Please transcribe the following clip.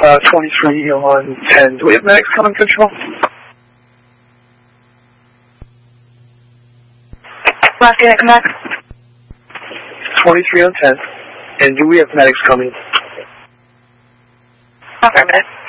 23 on 10. Do we have medics coming, Control? Last unit, come back. 23 on 10. And do we have medics coming? Affirmative.